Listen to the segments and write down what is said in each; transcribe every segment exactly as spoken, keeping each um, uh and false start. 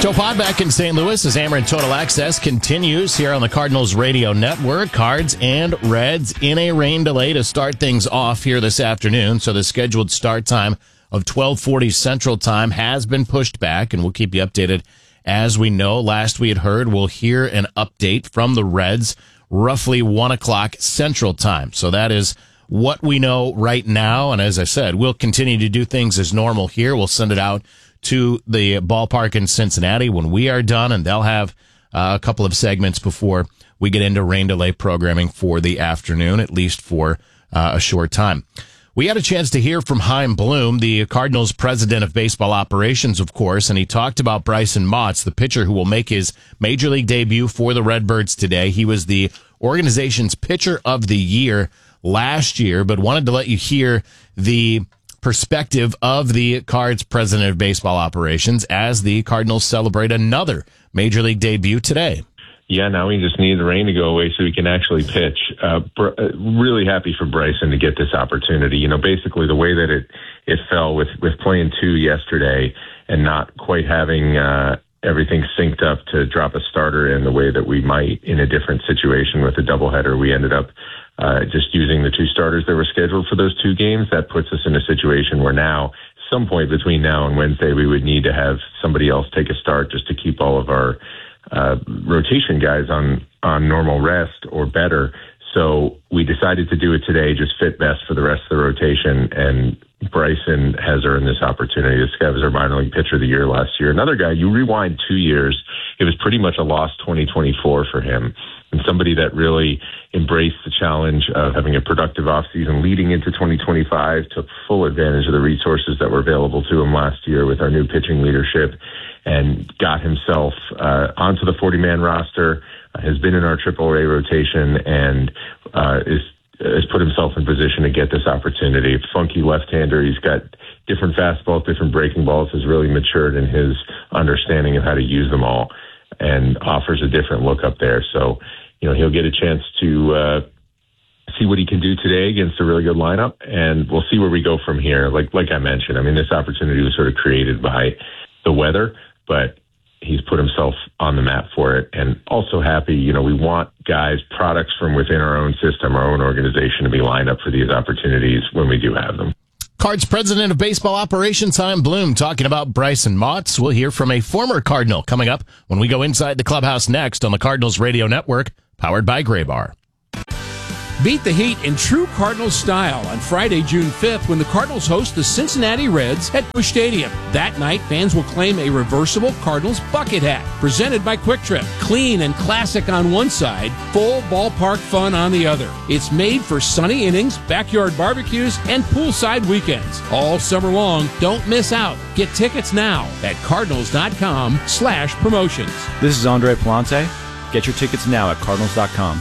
Joe Pod back in Saint Louis as Ameren Total Access continues here on the Cardinals Radio Network. Cards and Reds in a rain delay to start things off here this afternoon. So the scheduled start time of twelve forty Central Time has been pushed back, and we'll keep you updated as we know. Last we had heard, we'll hear an update from the Reds roughly one o'clock Central Time. So that is what we know right now. And as I said, we'll continue to do things as normal here. We'll send it out to the ballpark in Cincinnati when we are done, and they'll have uh, a couple of segments before we get into rain delay programming for the afternoon, at least for uh, a short time. We had a chance to hear from Chaim Bloom, the Cardinals president of baseball operations, of course, and he talked about Bryson Motts, the pitcher who will make his major league debut for the Redbirds today. He was the organization's pitcher of the year last year, but wanted to let you hear the perspective of the Cards president of baseball operations as the Cardinals celebrate another major league debut today. Yeah, now we just need the rain to go away so we can actually pitch. Uh, br- really happy for Bryson to get this opportunity. You know, basically the way that it, it fell with, with playing two yesterday and not quite having uh, everything synced up to drop a starter in the way that we might in a different situation with a doubleheader. We ended up Uh, just using the two starters that were scheduled for those two games. That puts us in a situation where now, some point between now and Wednesday, we would need to have somebody else take a start just to keep all of our uh, rotation guys on, on normal rest or better. So we decided to do it today, just fit best for the rest of the rotation. And Bryson has earned this opportunity. This guy was our minor league pitcher of the year last year. Another guy, you rewind two years, it was pretty much a lost twenty twenty-four for him. And somebody that really embraced the challenge of having a productive offseason leading into twenty twenty-five, took full advantage of the resources that were available to him last year with our new pitching leadership, and got himself uh, onto the forty-man roster, uh, has been in our triple A rotation, and uh, is has put himself in position to get this opportunity. Funky left-hander. He's got different fastballs, different breaking balls, has really matured in his understanding of how to use them all and offers a different look up there. So, you know, he'll get a chance to uh, see what he can do today against a really good lineup, and we'll see where we go from here. Like like I mentioned, I mean, this opportunity was sort of created by the weather, but he's put himself on the map for it. And also happy, you know, we want guys, products from within our own system, our own organization, to be lined up for these opportunities when we do have them. Cards president of baseball operations, Chaim Bloom, talking about Bryson Motts. We'll hear from a former Cardinal coming up when we go inside the clubhouse next on the Cardinals Radio Network, powered by Graybar. Beat the heat in true Cardinals style on Friday, June fifth, when the Cardinals host the Cincinnati Reds at Busch Stadium. That night, fans will claim a reversible Cardinals bucket hat presented by Quick Trip. Clean and classic on one side, full ballpark fun on the other. It's made for sunny innings, backyard barbecues, and poolside weekends. All summer long, don't miss out. Get tickets now at cardinals.com slash promotions. This is Andre Palante. Get your tickets now at cardinals dot com.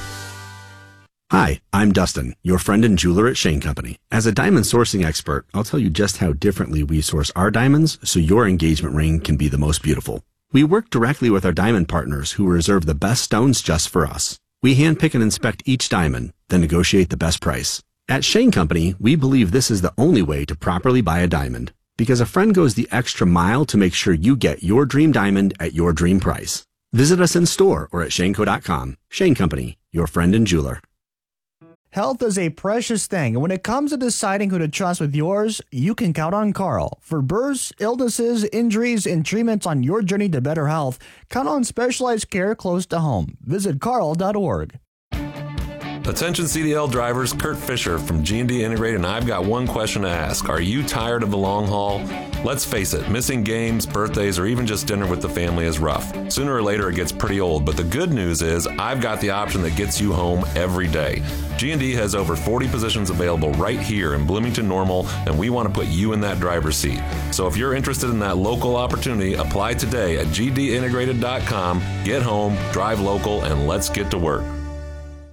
Hi, I'm Dustin, your friend and jeweler at Shane Company. As a diamond sourcing expert, I'll tell you just how differently we source our diamonds so your engagement ring can be the most beautiful. We work directly with our diamond partners who reserve the best stones just for us. We handpick and inspect each diamond, then negotiate the best price. At Shane Company, we believe this is the only way to properly buy a diamond, because a friend goes the extra mile to make sure you get your dream diamond at your dream price. Visit us in store or at shane co dot com. Shane Company, your friend and jeweler. Health is a precious thing, and when it comes to deciding who to trust with yours, you can count on Carl. For births, illnesses, injuries, and treatments on your journey to better health, count on specialized care close to home. Visit carl dot org. Attention C D L drivers, Kurt Fisher from G and D Integrated, and I've got one question to ask. Are you tired of the long haul? Let's face it, missing games, birthdays, or even just dinner with the family is rough. Sooner or later it gets pretty old, but the good news is I've got the option that gets you home every day. G and D has over forty positions available right here in Bloomington Normal, and we want to put you in that driver's seat. So if you're interested in that local opportunity, apply today at g d integrated dot com. Get home, drive local, and let's get to work.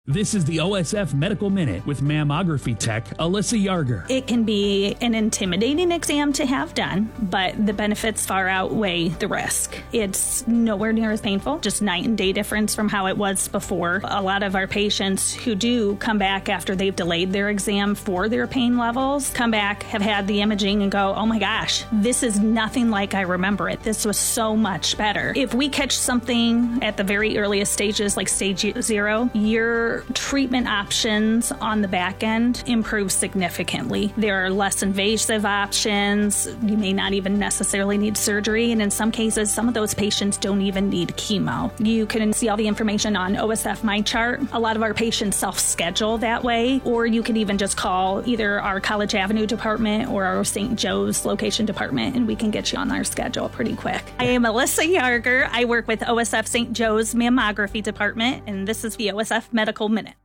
This is the O S F Medical Minute with mammography tech Alyssa Yarger. It can be an intimidating exam to have done, but the benefits far outweigh the risk. It's nowhere near as painful, just night and day difference from how it was before. A lot of our patients who do come back after they've delayed their exam for their pain levels, come back, have had the imaging and go, oh my gosh, this is nothing like I remember it. This was so much better. If we catch something at the very earliest stages, like stage zero, your treatment options on the back end improve significantly. There are less invasive options. You may not even necessarily need surgery. And in some cases, some of those patients don't even need chemo. You can see all the information on O S F MyChart. A lot of our patients self-schedule that way, or you can even just call either our College Avenue department or our Saint Joe's location department, and we can get you on our schedule pretty quick. I am Alyssa Yarger. I work with O S F Saint Joe's Mammography Department, and this is the O S F Medical Minute.